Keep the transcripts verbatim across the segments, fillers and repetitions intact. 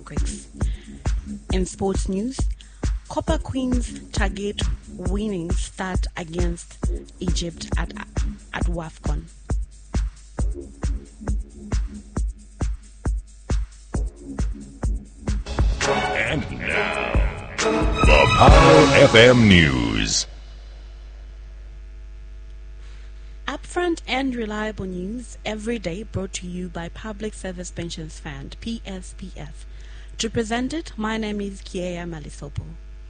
earthquakes. In sports news, Copper Queens target winning start against Egypt at at WAFCON. And now, the Power F M News. Upfront and reliable news every day, brought to you by Public Service Pensions Fund, P S P F. To present it, my name is Kiea Malisopo.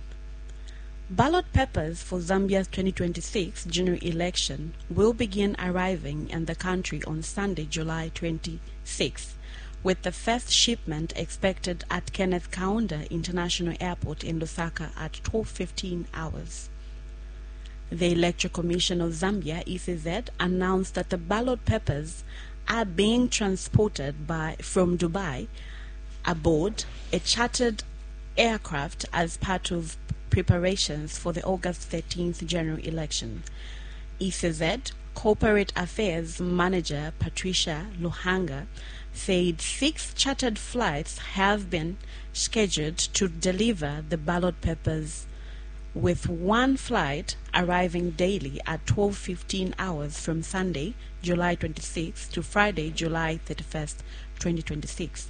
Ballot papers for Zambia's twenty twenty-six general election will begin arriving in the country on Sunday, July twenty-sixth, with the first shipment expected at Kenneth Kaunda International Airport in Lusaka at twelve fifteen hours. The Electoral Commission of Zambia, E C Z, announced that the ballot papers are being transported by from Dubai aboard a chartered aircraft as part of preparations for the August thirteenth general election. E C Z Corporate Affairs Manager Patricia Luhanga said six chartered flights have been scheduled to deliver the ballot papers, with one flight arriving daily at twelve fifteen hours from Sunday, July twenty-sixth to Friday, July thirty-first, twenty twenty-six.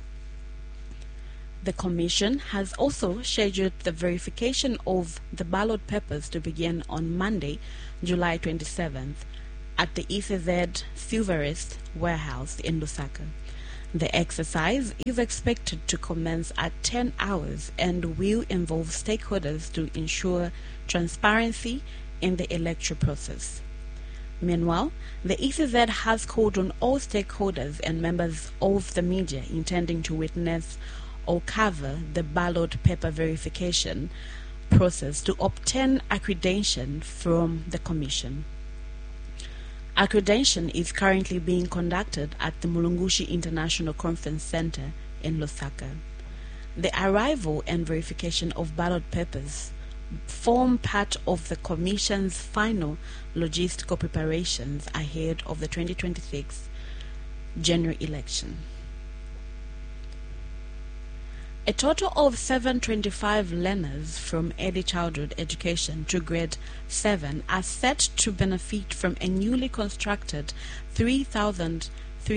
The Commission has also scheduled the verification of the ballot papers to begin on Monday, July twenty-seventh, at the E C Z Silverest warehouse in Lusaka. The exercise is expected to commence at ten hours and will involve stakeholders to ensure transparency in the electoral process. Meanwhile, the E C Z has called on all stakeholders and members of the media intending to witness or cover the ballot paper verification process to obtain accreditation from the Commission. Accreditation is currently being conducted at the Mulungushi International Conference Center in Lusaka. The arrival and verification of ballot papers form part of the Commission's final logistical preparations ahead of the twenty twenty-six general election. A total of seven hundred twenty-five learners from early childhood education to grade seven are set to benefit from a newly constructed three thousand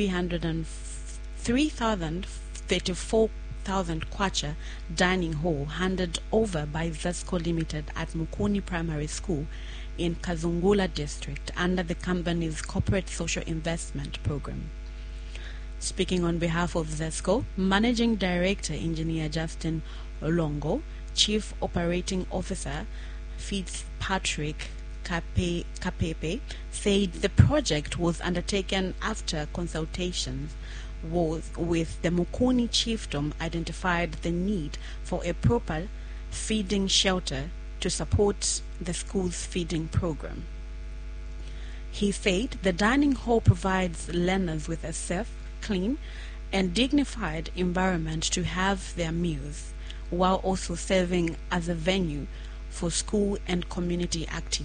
thirty-four thousand kwacha dining hall handed over by Zesco Limited at Mukuni Primary School in Kazungula District under the company's Corporate Social Investment Program. Speaking on behalf of Zesco, Managing Director Engineer Justin Olongo, Chief Operating Officer Fitzpatrick Kape, Kapepe said the project was undertaken after consultations was with the Mukuni chiefdom identified the need for a proper feeding shelter to support the school's feeding program. He said the dining hall provides learners with a safe, clean, and dignified environment to have their meals, while also serving as a venue for school and community activities.